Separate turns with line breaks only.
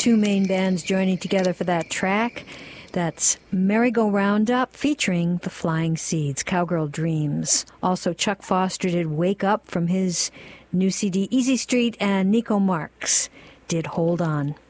two main bands joining together for that track. That's Merry-Go-Round Up featuring the Flying Seeds, Cowgirl Dreams. Also, Chuck Foster did Wake Up from his new CD, Easy Street, and Nico Marks did Hold On.